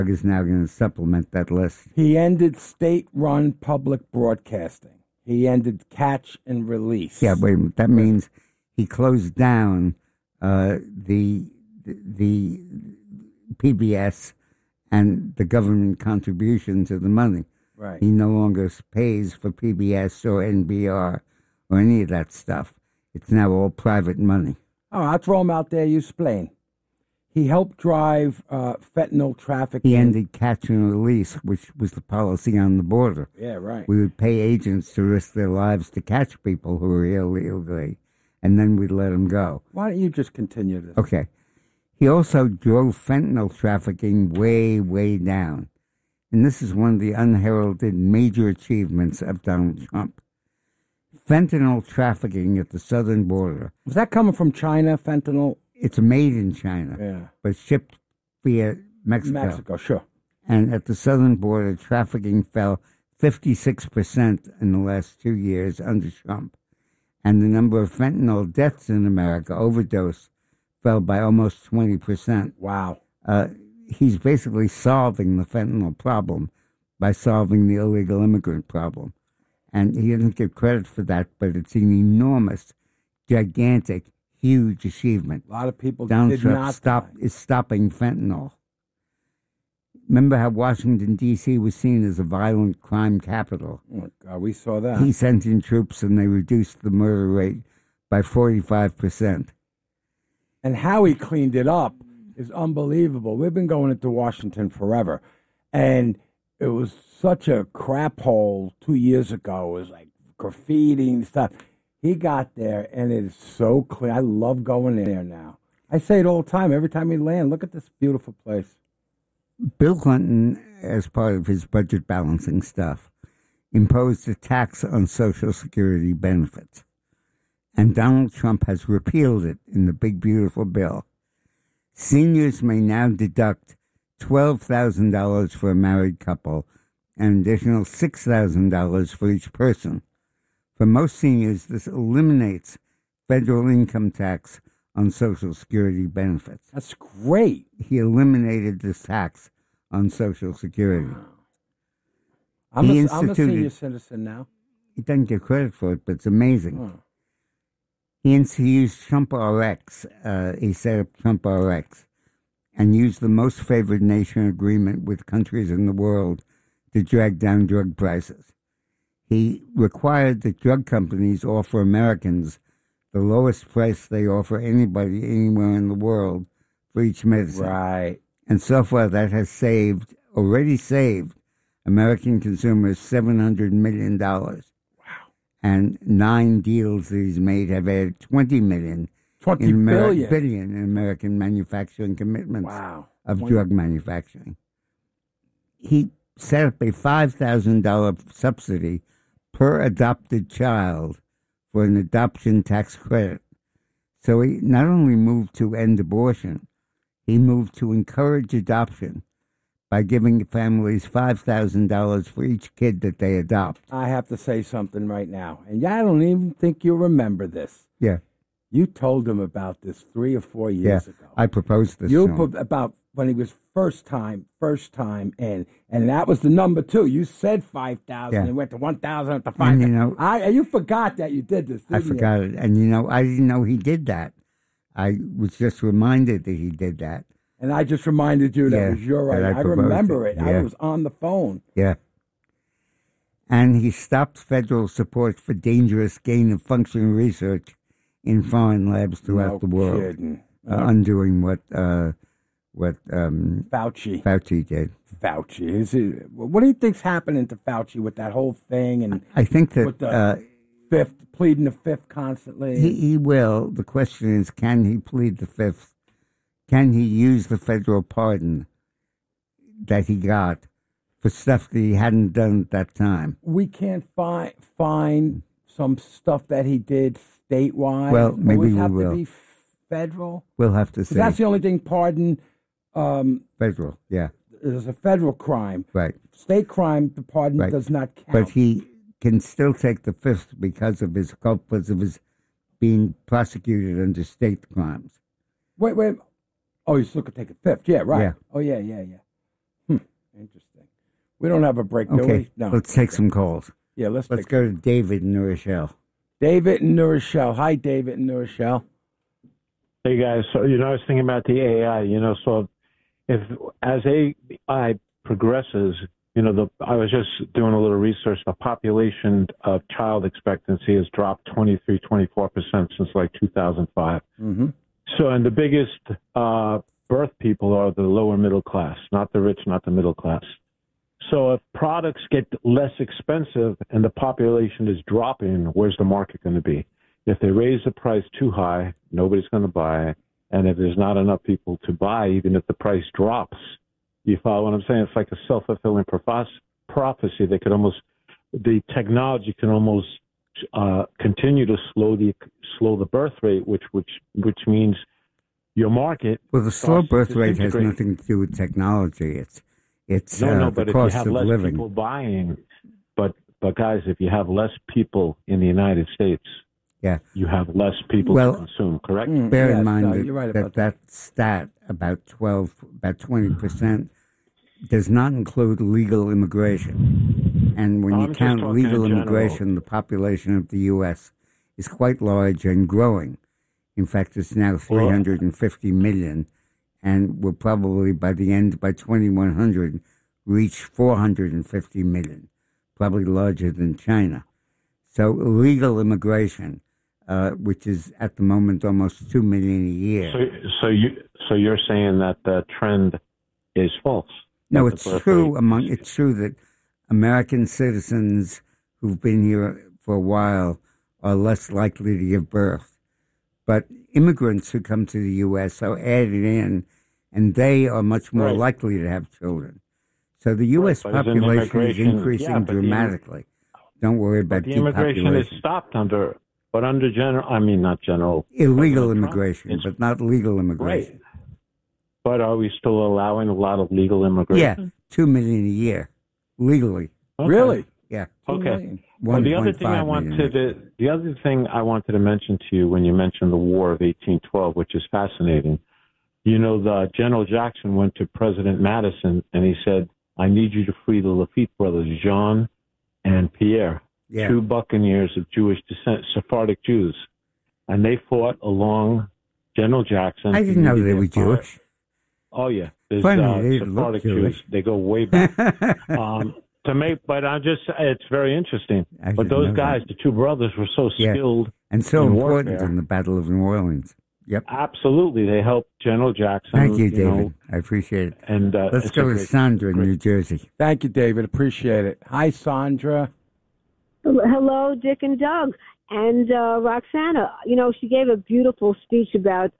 is now going to supplement that list. He ended state-run public broadcasting. He ended catch and release. Yeah, wait a minute. That means he closed down the PBS and the government contribution to the money. Right. He no longer pays for PBS or NPR or any of that stuff. It's now all private money. Oh, I'll throw him out there. You explain. He helped drive fentanyl trafficking. He ended catch and release, which was the policy on the border. Yeah, right. We would pay agents to risk their lives to catch people who were here illegally, and then we'd let them go. Why don't you just continue this? Okay. He also drove fentanyl trafficking way, way down. And this is one of the unheralded major achievements of Donald Trump. Fentanyl trafficking at the southern border. Was that coming from China, fentanyl? It's made in China, Yeah. but shipped via Mexico. Mexico, sure. And at the southern border, trafficking fell 56% in the last 2 years under Trump. And the number of fentanyl deaths in America, overdose, fell by almost 20%. Wow. He's basically solving the fentanyl problem by solving the illegal immigrant problem. And he doesn't get credit for that, but it's an enormous, gigantic, huge achievement. A lot of people Donald did Trump not is stopping fentanyl. Remember how Washington, D.C. was seen as a violent crime capital? Oh, God, we saw that. He sent in troops and they reduced the murder rate by 45%. And how he cleaned it up is unbelievable. We've been going into Washington forever. And it was such a crap hole 2 years ago. It was like graffiti and stuff. He got there, and it is so clean. I love going there now. I say it all the time. Every time we land, look at this beautiful place. Bill Clinton, as part of his budget balancing stuff, imposed a tax on Social Security benefits. And Donald Trump has repealed it in the big, beautiful bill. Seniors may now deduct $12,000 for a married couple and an additional $6,000 for each person. For most seniors, this eliminates federal income tax on Social Security benefits. That's great. He eliminated this tax on Social Security. I'm a senior citizen now. He doesn't get credit for it, but it's amazing. Oh. He used Trump RX. He set up Trump RX and used the most favored nation agreement with countries in the world to drag down drug prices. He required that drug companies offer Americans the lowest price they offer anybody anywhere in the world for each medicine. Right. And so far that has already saved American consumers $700 million. Wow. And 9 deals that he's made have added $20 billion in American manufacturing commitments of drug manufacturing. He set up a $5,000 subsidy per adopted child for an adoption tax credit. So he not only moved to end abortion, he moved to encourage adoption by giving families $5,000 for each kid that they adopt. I have to say something right now, and I don't even think you'll remember this. Yeah. You told him about this 3 or 4 years ago. I proposed this to him. About when he was first time in, and that was the number 2. You said 5,000 and went to 1,000 to 5,000. You forgot that you did this, didn't you? I forgot it. And, I didn't know he did that. I was just reminded that he did that. And I just reminded you that was your right. I remember it. Yeah. I was on the phone. Yeah. And he stopped federal support for dangerous gain-of-function research in foreign labs throughout the world. Kidding. Undoing what Fauci did. Fauci. What do you think's happening to Fauci with that whole thing? And I think that with the pleading the fifth constantly. He will. The question is, can he plead the fifth? Can he use the federal pardon that he got for stuff that he hadn't done at that time? We can't find some stuff that he did statewide. Well, maybe we will. To be federal. We'll have to see. That's the only thing pardon. Federal, yeah. There's a federal crime. Right. State crime, the pardon does not count. But he can still take the fifth because of his being prosecuted under state crimes. Wait. Oh, you still could take a fifth. Yeah, right. Yeah. Oh, yeah. Interesting. We don't have a break, do Okay, we? No. let's take some calls. Yeah, let's Go to David in New Rochelle. David in New Rochelle. Hi, David in New Rochelle. Hey guys, so I was thinking about the AI. So if as AI progresses, I was just doing a little research. The population of child expectancy has dropped 24% since like 2005. Mm-hmm. So, and the biggest birth people are the lower middle class, not the rich, not the middle class. So if products get less expensive and the population is dropping, where's the market going to be? If they raise the price too high, nobody's going to buy. And if there's not enough people to buy, even if the price drops, you follow what I'm saying? It's like a self-fulfilling prophecy. The technology can almost continue to slow the birth rate, which means your market. Well, the slow birth rate has nothing to do with technology. It's but the if you cost have of less living. people buying, but guys, if you have less people in the United States, yeah, you have less people to consume. Correct? Bear in mind you're right that stat about 20% does not include legal immigration. And when you count legal immigration, the population of the U.S. is quite large and growing. In fact, it's now 350 million, and will probably by 2100 reach 450 million, probably larger than China. So legal immigration, which is at the moment almost 2 million a year. So you're saying that the trend is false? No, it's true. It's true that American citizens who've been here for a while are less likely to give birth. But immigrants who come to the U.S. are added in, and they are much more likely to have children. So the U.S. population is increasing dramatically. Don't worry about the immigration is stopped under illegal immigration, but not legal immigration. Right. But are we still allowing a lot of legal immigration? Yeah, 2 million a year, legally. Okay. Really? Yeah. Okay. Well, the other thing I wanted to mention to you when you mentioned the War of 1812, which is fascinating. The General Jackson went to President Madison and he said, "I need you to free the Lafitte brothers, Jean and Pierre, two buccaneers of Jewish descent, Sephardic Jews, and they fought along General Jackson." I didn't know they were Jewish. Oh yeah, there's Sephardic Jews. They go way back. It's very interesting. But those guys, the two brothers, were so skilled and so important warfare. in the Battle of New Orleans. Yep, absolutely. They helped General Jackson. Thank you, David. I appreciate it. And let's go to Sandra in New Jersey. Thank you, David. Appreciate it. Hi, Sandra. Hello, Dick and Doug. And Roxana, she gave a beautiful speech about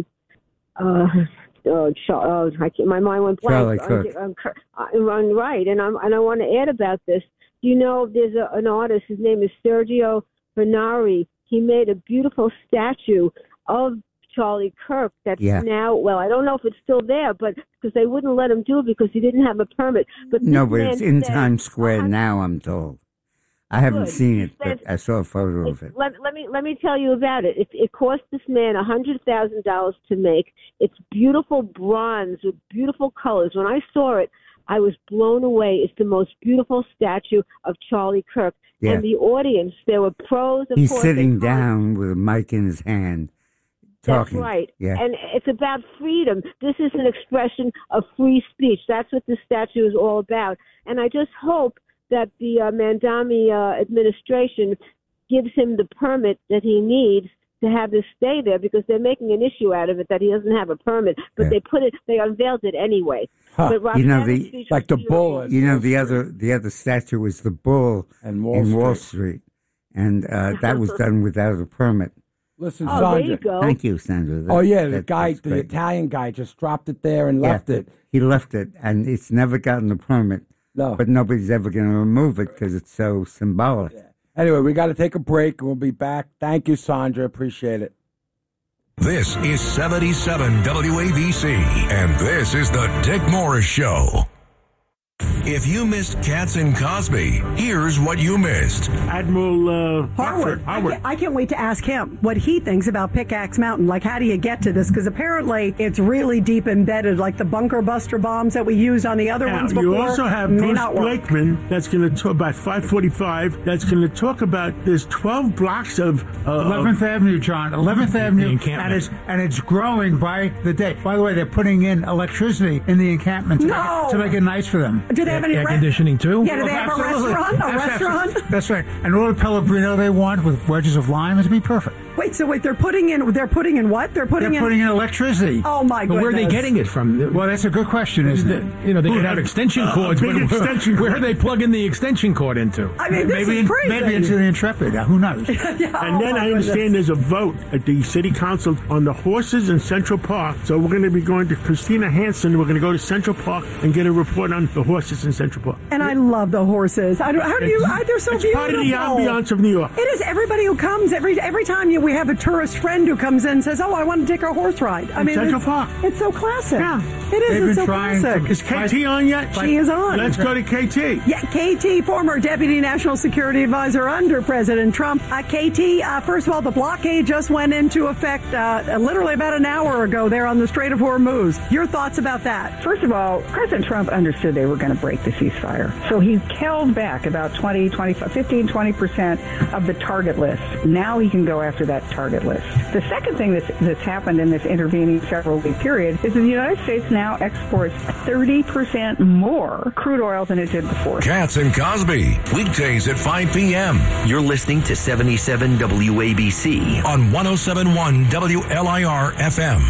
my mind went blank. Charlie Kirk. Right, and I want to add about this. There's an artist. His name is Sergio Bernari. He made a beautiful statue of Charlie Kirk that's now. Well, I don't know if it's still there, but because they wouldn't let him do it because he didn't have a permit. But it's in Times Square now, I'm told. I haven't seen it, but I saw a photo of it. Let me tell you about it. It cost this man $100,000 to make. It's beautiful bronze with beautiful colors. When I saw it, I was blown away. It's the most beautiful statue of Charlie Kirk. Yeah. And the audience, there were pros. He's sitting down with a mic in his hand, talking. That's right. Yeah. And it's about freedom. This is an expression of free speech. That's what this statue is all about. And I just hope that the Mandami administration gives him the permit that he needs to have this stay there, because they're making an issue out of it that he doesn't have a permit, but they unveiled it anyway. Huh. But like the bull. The other statue was the bull in Wall Street, and that was done without a permit. Listen, Sandra. There you go. Thank you, Sandra. The Italian guy just dropped it there and left it. He left it, and it's never gotten a permit. No. But nobody's ever going to remove it because it's so symbolic. Yeah. Anyway, we got to take a break, and we'll be back. Thank you, Sandra. Appreciate it. This is 77 WABC, and this is the Dick Morris Show. If you missed Katz and Cosby, here's what you missed. Admiral Harwood. Harwood. I can't wait to ask him what he thinks about Pickaxe Mountain. Like, how do you get to this? Because apparently it's really deep embedded, like the bunker buster bombs that we used on the other ones before. You also have may Bruce not work. Blakeman that's going to talk about 545. That's going to talk about there's 12 blocks of 11th Avenue, John. 11th Avenue, and it's growing by the day. By the way, they're putting in electricity in the encampment to make it nice for them. Do they have any air conditioning too? Yeah, do they have Absolutely. a restaurant? That's right. And all the Pellegrino they want with wedges of lime is to be perfect. Wait, they're putting in what? They're putting in electricity. Oh my goodness. But where are they getting it from? Well, that's a good question, isn't it? You know, they could have extension cords, but where are they plugging the extension cord into? I mean, this is crazy. Maybe into the Intrepid. Who knows? And then I understand there's a vote at the city council on the horses in Central Park. So we're going to be going to Christina Hansen. We're going to go to Central Park and get a report on the horses in Central Park. And I love the horses. They're so it's beautiful. Part of the ambiance of New York. It is. Everybody who comes, every time we have a tourist friend who comes in and says, "Oh, I want to take a horse ride." I mean, Central Park. It's so classic. Yeah. It is. They've It's been so trying classic. Is KT on yet? She is on. Let's go to KT. Yeah, KT, former Deputy National Security Advisor under President Trump. KT, first of all, the blockade just went into effect literally about an hour ago there on the Strait of Hormuz. Your thoughts about that? First of all, President Trump understood they were going to break the ceasefire. So he held back about 15-20% of the target list. Now he can go after that target list. The second thing that's happened in this intervening several-week period is that the United States now exports 30% more crude oil than it did before. Katz and Cosby, weekdays at 5 p.m. You're listening to 77 WABC on 107.1 WLIR FM.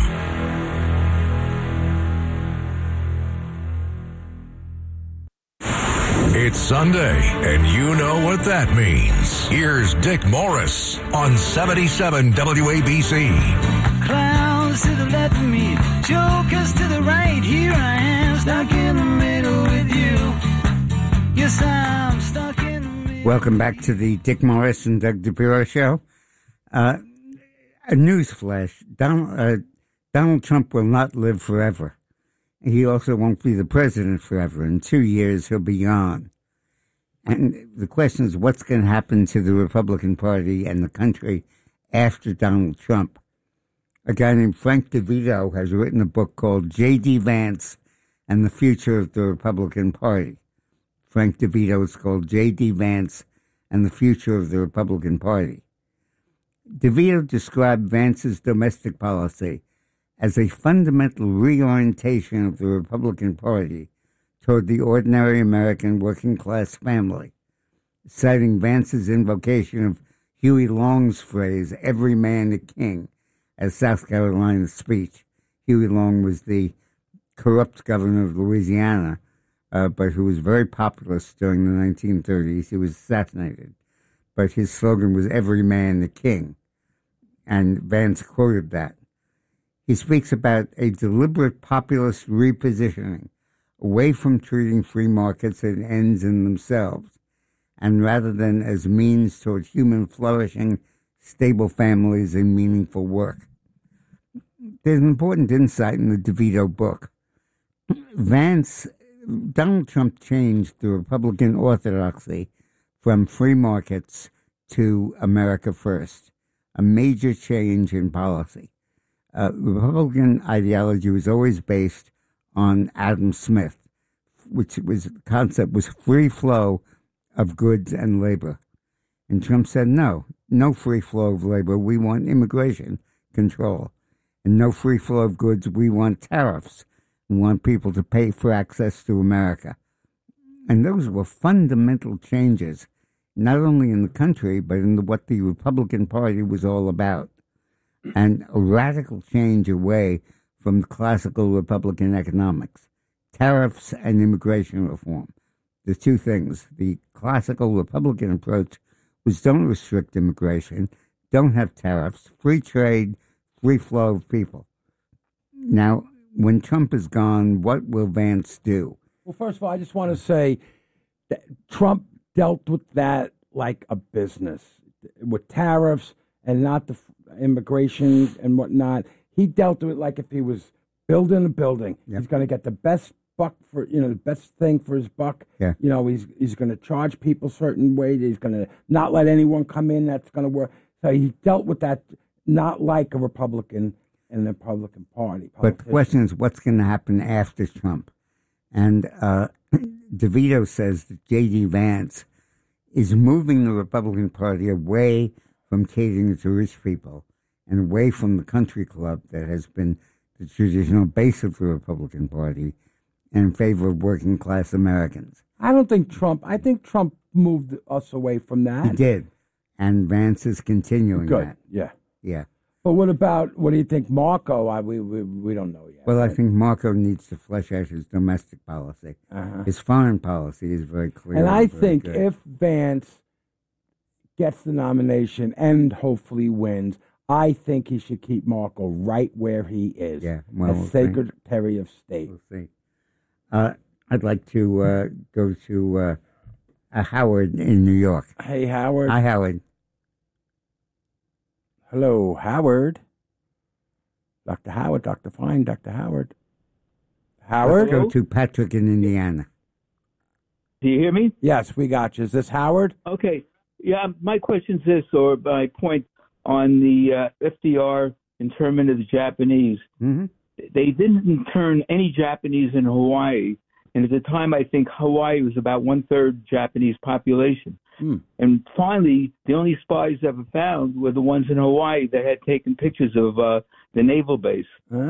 It's Sunday, and you know what that means. Here's Dick Morris on 77 WABC. Clowns to the left of me, jokers to the right. Here I am, stuck in the middle with you. Yes, I'm stuck in the middle. Welcome back to the Dick Morris and Doug DePiro show. A news flash. Donald Trump will not live forever. He also won't be the president forever. In 2 years, he'll be gone. And the question is, what's going to happen to the Republican Party and the country after Donald Trump? A guy named Frank DeVito has written a book called J.D. Vance and the Future of the Republican Party. Frank DeVito is called J.D. Vance and the Future of the Republican Party. DeVito described Vance's domestic policy as a fundamental reorientation of the Republican Party toward the ordinary American working-class family, citing Vance's invocation of Huey Long's phrase, "every man a king," as South Carolina's speech. Huey Long was the corrupt governor of Louisiana, but who was very populist during the 1930s. He was assassinated, but his slogan was "every man a king," and Vance quoted that. He speaks about a deliberate populist repositioning away from treating free markets as ends in themselves, and rather than as means toward human flourishing, stable families, and meaningful work. There's an important insight in the DeVito book. Donald Trump changed the Republican orthodoxy from free markets to America First, a major change in policy. Republican ideology was always based on Adam Smith, which was the concept was free flow of goods and labor. And Trump said, no free flow of labor. We want immigration control. And no free flow of goods. We want tariffs. We want people to pay for access to America. And those were fundamental changes, not only in the country, but in what the Republican Party was all about. And a radical change away from classical Republican economics, tariffs and immigration reform. The two things. The classical Republican approach was don't restrict immigration, don't have tariffs, free trade, free flow of people. Now, when Trump is gone, what will Vance do? Well, first of all, I just want to say that Trump dealt with that like a business, with tariffs and not the immigration and whatnot. He dealt with it like if he was building a building. Yep. He's going to get the best buck for, the best thing for his buck. Yeah. He's going to charge people certain ways. He's going to not let anyone come in that's going to work. So he dealt with that, not like a Republican in the Republican Party. But the question is, what's going to happen after Trump? And DeVito says that J.D. Vance is moving the Republican Party away from catering to rich people and away from the country club that has been the traditional base of the Republican Party in favor of working class Americans. I think Trump moved us away from that. He did. And Vance is continuing Good. that. Yeah. Yeah. But what do you think, Marco? We don't know yet. Well, right? I think Marco needs to flesh out his domestic policy. His foreign policy is very clear. And I think good. if Vance gets the nomination and hopefully wins, I think he should keep Marco right where he is, as Secretary of State. We'll see. I'd like to go to Howard in New York. Hey, Howard. Hi, Howard. Hello, Howard. Dr. Howard, Dr. Fine, Dr. Howard. Howard? Let's go to Patrick in Indiana. Do you hear me? Yes, we got you. Is this Howard? Okay. Yeah, my question's this, or my point on the FDR internment of the Japanese. Mm-hmm. They didn't intern any Japanese in Hawaii. And at the time, I think Hawaii was about 1/3 Japanese population. And finally, the only spies ever found were the ones in Hawaii that had taken pictures of the naval base.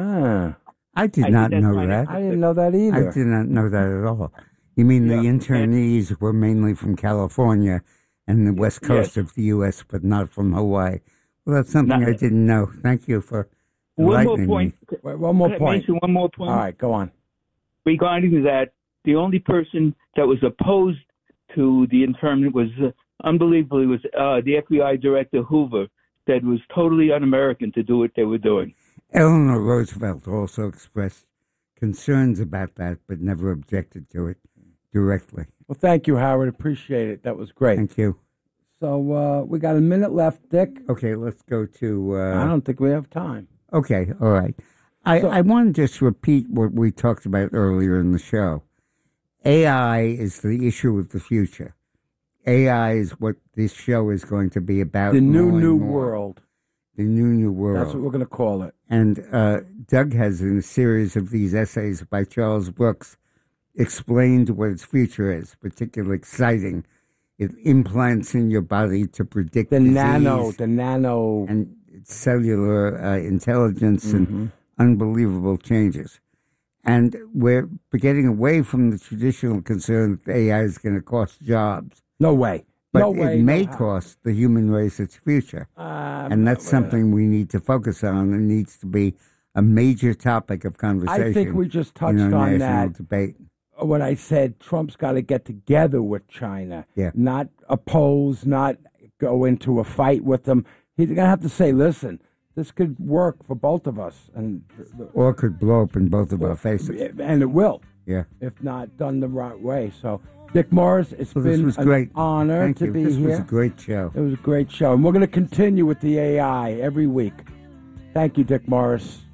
I did not know that. I didn't know that either. I did not know that at all. You mean the internees were mainly from California and the west coast of the U.S., but not from Hawaii? Well, that's something I didn't know. Thank you for enlightening me. One more point. One more point. All right, go on. Regarding that, the only person that was opposed to the internment was, unbelievably, was the FBI Director Hoover, that was totally un-American to do what they were doing. Eleanor Roosevelt also expressed concerns about that, but never objected to it directly. Well, thank you, Howard. Appreciate it. That was great. Thank you. So we got a minute left, Dick. Okay, let's go to... I don't think we have time. Okay, all right. I want to just repeat what we talked about earlier in the show. AI is the issue of the future. AI is what this show is going to be about. The new world. The new world. That's what we're going to call it. And Doug has, in a series of these essays by Charles Brooks, explained what its future is, particularly exciting. It implants in your body to predict the disease, nano. And cellular intelligence and unbelievable changes. And we're getting away from the traditional concern that AI is going to cost jobs. No way. But no way, it may cost the human race its future. And that's something we need to focus on. It needs to be a major topic of conversation. I think we just touched on that. Debate. When I said Trump's got to get together with China, yeah. Not oppose, not go into a fight with them. He's going to have to say, listen, this could work for both of us. Or could blow up in both of our faces. And it will. Yeah. If not done the right way. So, Dick Morris, it's been an honor to be here. This was a great show. It was a great show. And we're going to continue with the AI every week. Thank you, Dick Morris.